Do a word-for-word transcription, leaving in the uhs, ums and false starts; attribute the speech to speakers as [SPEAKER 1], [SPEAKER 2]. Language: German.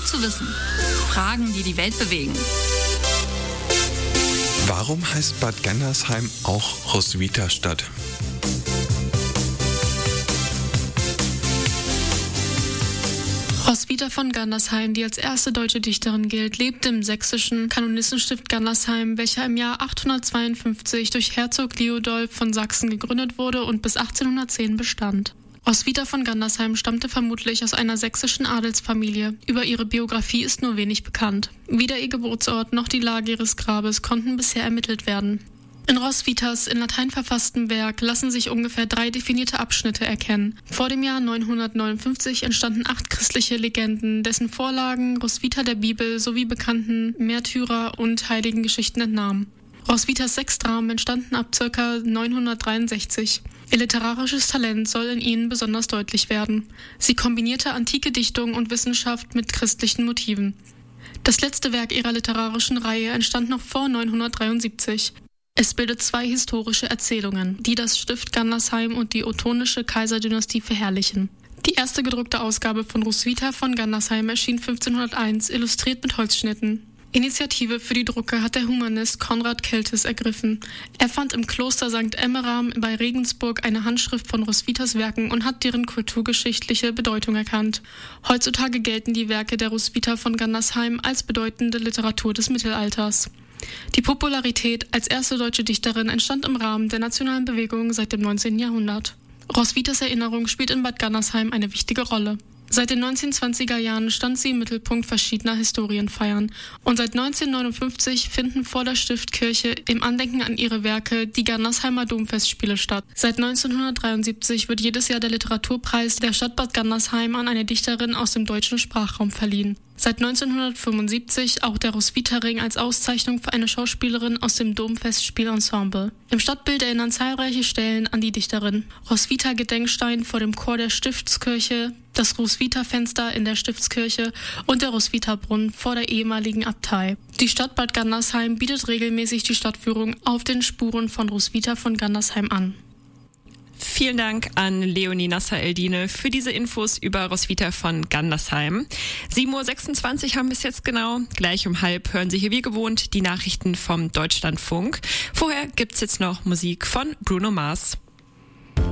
[SPEAKER 1] zu wissen. Fragen, die die Welt bewegen.
[SPEAKER 2] Warum heißt Bad Gandersheim auch Roswitha-Stadt?
[SPEAKER 3] Roswitha von Gandersheim, die als erste deutsche Dichterin gilt, lebte im sächsischen Kanonistenstift Gandersheim, welcher im Jahr achthundertzweiundfünfzig durch Herzog Liudolf von Sachsen gegründet wurde und bis achtzehnhundertzehn bestand. Roswitha von Gandersheim stammte vermutlich aus einer sächsischen Adelsfamilie. Über ihre Biografie ist nur wenig bekannt. Weder ihr Geburtsort noch die Lage ihres Grabes konnten bisher ermittelt werden. In Roswithas in Latein verfasstem Werk lassen sich ungefähr drei definierte Abschnitte erkennen. Vor dem Jahr neunhundertneunundfünfzig entstanden acht christliche Legenden, dessen Vorlagen Roswitha der Bibel sowie bekannten Märtyrer- und Heiligengeschichten entnahmen. Roswithas sechs Dramen entstanden ab ca. neunhundertdreiundsechzig. Ihr literarisches Talent soll in ihnen besonders deutlich werden. Sie kombinierte antike Dichtung und Wissenschaft mit christlichen Motiven. Das letzte Werk ihrer literarischen Reihe entstand noch vor neunhundertdreiundsiebzig. Es bildet zwei historische Erzählungen, die das Stift Gandersheim und die ottonische Kaiserdynastie verherrlichen. Die erste gedruckte Ausgabe von Roswitha von Gandersheim erschien fünfzehnhunderteins, illustriert mit Holzschnitten. Initiative für die Drucke hat der Humanist Konrad Keltis ergriffen. Er fand im Kloster Sankt Emmeram bei Regensburg eine Handschrift von Roswithas Werken und hat deren kulturgeschichtliche Bedeutung erkannt. Heutzutage gelten die Werke der Roswitha von Gandersheim als bedeutende Literatur des Mittelalters. Die Popularität als erste deutsche Dichterin entstand im Rahmen der nationalen Bewegung seit dem neunzehnten Jahrhundert. Roswithas Erinnerung spielt in Bad Gandersheim eine wichtige Rolle. Seit den neunzehnhundertzwanziger Jahren stand sie im Mittelpunkt verschiedener Historienfeiern und seit neunzehnhundertneunundfünfzig finden vor der Stiftkirche im Andenken an ihre Werke die Gandersheimer Domfestspiele statt. Seit neunzehnhundertdreiundsiebzig wird jedes Jahr der Literaturpreis der Stadt Bad Gandersheim an eine Dichterin aus dem deutschen Sprachraum verliehen. Seit neunzehnhundertfünfundsiebzig auch der Roswitha-Ring als Auszeichnung für eine Schauspielerin aus dem Domfestspielensemble. Im Stadtbild erinnern zahlreiche Stellen an die Dichterin. Roswitha-Gedenkstein vor dem Chor der Stiftskirche, das Roswitha-Fenster in der Stiftskirche und der Roswitha-Brunnen vor der ehemaligen Abtei. Die Stadt Bad Gandersheim bietet regelmäßig die Stadtführung auf den Spuren von Roswitha von Gandersheim an.
[SPEAKER 4] Vielen Dank an Leonie Nasser-Eldine für diese Infos über Roswitha von Gandersheim. sieben Uhr sechsundzwanzig haben wir es jetzt genau. Gleich um halb hören Sie hier wie gewohnt die Nachrichten vom Deutschlandfunk. Vorher gibt's jetzt noch Musik von Bruno Mars.